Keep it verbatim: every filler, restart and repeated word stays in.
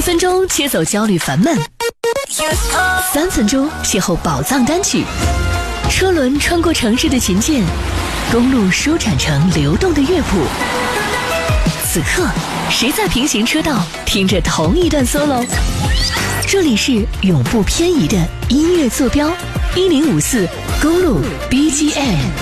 分钟切走焦虑烦闷，三分钟邂逅宝藏单曲。车轮穿过城市的琴键，公路舒展成流动的乐谱。此刻，谁在平行车道听着同一段 solo？ 这里是永不偏移的音乐坐标，一零五四公路 B G M。